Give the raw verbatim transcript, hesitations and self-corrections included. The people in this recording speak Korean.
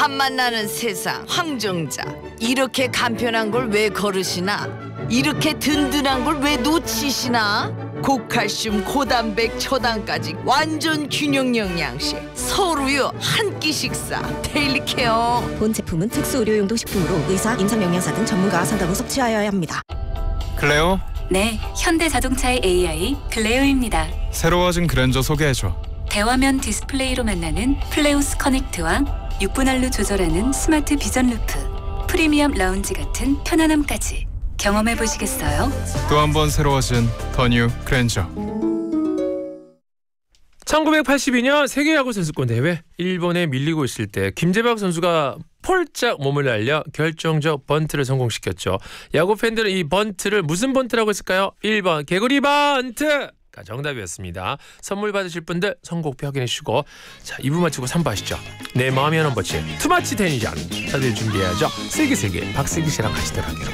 탐만 나는 세상 황정자. 이렇게 간편한 걸 왜 거르시나? 이렇게 든든한 걸 왜 놓치시나? 고칼슘, 고단백, 초당까지 완전 균형 영양식. 서울우유 한 끼 식사 데일리케어. 본 제품은 특수 의료용도 식품으로 의사, 임상영양사 등 전문가 상담 후 섭취하여야 합니다. 클레오? 네, 현대자동차의 에이아이 클레오입니다. 새로워진 그랜저 소개해줘. 대화면 디스플레이로 만나는 플레오스 커넥트와 육 분 안로 조절하는 스마트 비전 루프, 프리미엄 라운지 같은 편안함까지 경험해 보시겠어요? 또 한 번 새로워진 더 뉴 그랜저. 천구백팔십이 년 세계야구 선수권 대회 일본에 밀리고 있을 때 김재박 선수가 폴짝 몸을 날려 결정적 번트를 성공시켰죠. 야구 팬들은 이 번트를 무슨 번트라고 했을까요? 일 번 개구리 번트! 가 정답이었습니다. 선물 받으실 분들 선곡표 확인해 주시고, 자 이 부 마치고 삼 부 하시죠. 내 마음이 하는 버치 투마치 테니전 다들 준비해야죠. 슬기슬기 박슬기 씨랑 하시도록 할게요.